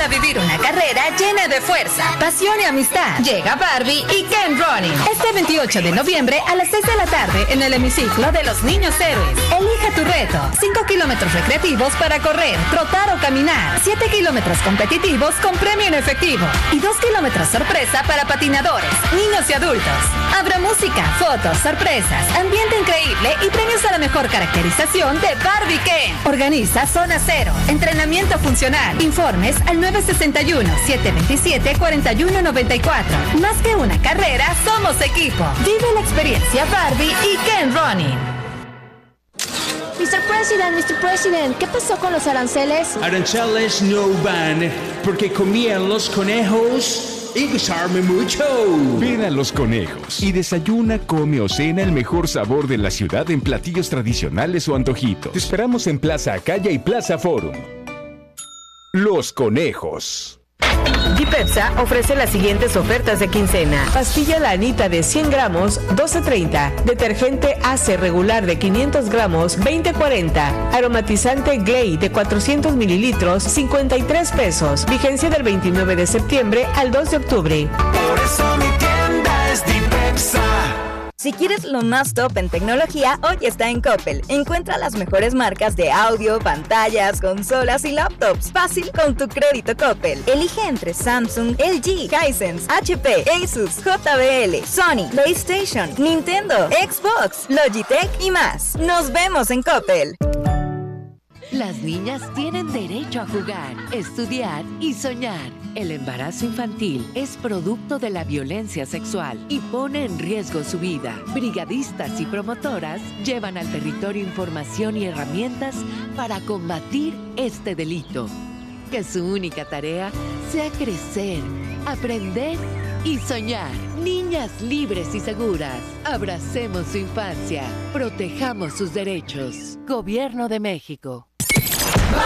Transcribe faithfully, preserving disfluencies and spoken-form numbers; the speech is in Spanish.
para vivir una carrera llena de fuerza, pasión y amistad. Llega Barbie y Ken Running. Este veintiocho de noviembre a las seis de la tarde en el hemiciclo de los Niños Héroes. Elige tu reto. cinco kilómetros recreativos para correr, trotar o caminar. siete kilómetros competitivos con premio en efectivo. Y dos kilómetros sorpresa para patinadores, niños y adultos. Habrá música, fotos, sorpresas, ambiente increíble y premios a la mejor caracterización de Barbie Ken. Organiza Zona Cero. Entrenamiento funcional. Informes al nueve seis uno, siete dos siete, cuatro uno nueve cuatro. Más que una carrera, somos equipo. Vive la experiencia Barbie y Ken Running. mister President, mister President, ¿qué pasó con los aranceles? Aranceles no van porque comían los conejos y gustarme mucho. Ven a Los Conejos y desayuna, come o cena el mejor sabor de la ciudad en platillos tradicionales o antojitos. Te esperamos en Plaza Acaya y Plaza Forum. Los Conejos. Dipepsa ofrece las siguientes ofertas de quincena. Pastilla La Anita de cien gramos, doce treinta. Detergente Ace regular de quinientos gramos, veinte cuarenta. Aromatizante Glay de cuatrocientos mililitros, cincuenta y tres pesos. Vigencia del veintinueve de septiembre al dos de octubre. Por eso mi tienda es Dipepsa. Si quieres lo más top en tecnología, hoy está en Coppel. Encuentra las mejores marcas de audio, pantallas, consolas y laptops. Fácil con tu crédito Coppel. Elige entre Samsung, L G, Hisense, H P, Asus, J B L, Sony, PlayStation, Nintendo, Xbox, Logitech y más. Nos vemos en Coppel. Las niñas tienen derecho a jugar, estudiar y soñar. El embarazo infantil es producto de la violencia sexual y pone en riesgo su vida. Brigadistas y promotoras llevan al territorio información y herramientas para combatir este delito. Que su única tarea sea crecer, aprender y soñar. Niñas libres y seguras. Abracemos su infancia. Protejamos sus derechos. Gobierno de México.